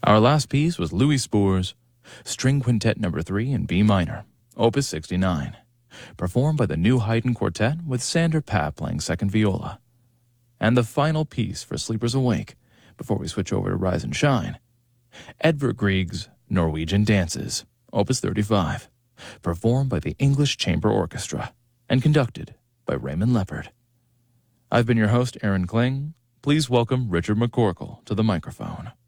Our last piece was Louis Spohr's String Quintet No. 3 in B minor, Opus 69, performed by the New Haydn Quartet with Sander Papp playing second viola. And the final piece for Sleepers Awake, before we switch over to Rise and Shine, Edvard Grieg's Norwegian Dances, Opus 35, performed by the English Chamber Orchestra and conducted by Raymond Leppard. I've been your host, Aaron Kling. Please welcome Richard McCorkle to the microphone.